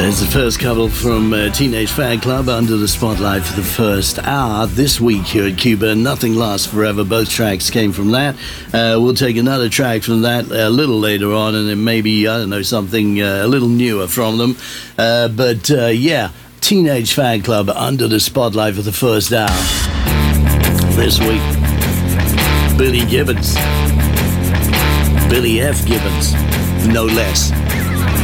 There's the first couple from Teenage Fan Club under the spotlight for the first hour this week here at Cuba. Nothing Lasts Forever. Both tracks came from that. We'll take another track from that a little later on, and then maybe, I don't know, something a little newer from them. But Teenage Fan Club under the spotlight for the first hour this week. Billy Gibbons. Billy F. Gibbons, no less.